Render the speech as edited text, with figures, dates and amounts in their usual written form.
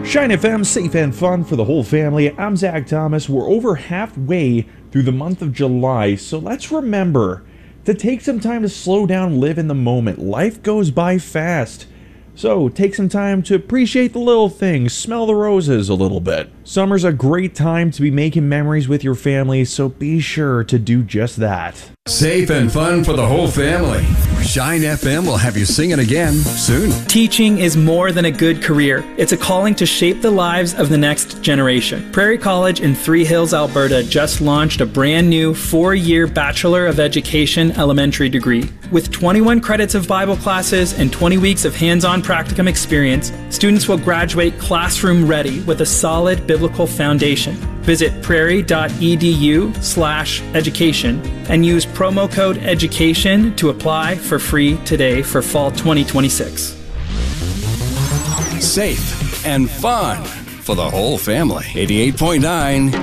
Shine FM, safe and fun for the whole family. I'm Zach Thomas. We're over halfway through the month of July, so let's remember to take some time to slow down, live in the moment. Life goes by fast. So take some time to appreciate the little things, smell the roses a little bit. Summer's a great time to be making memories with your family, so be sure to do just that. Safe and fun for the whole family. Shine FM will have you singing again soon. Teaching is more than a good career. It's a calling to shape the lives of the next generation. Prairie College in Three Hills, Alberta just launched a brand new 4-year Bachelor of Education elementary degree. With 21 credits of Bible classes and 20 weeks of hands-on practicum experience, students will graduate classroom ready with a solid biblical foundation. Visit prairie.edu/education and use promo code EDUCATION to apply for free today for fall 2026. Safe and fun for the whole family. 88.9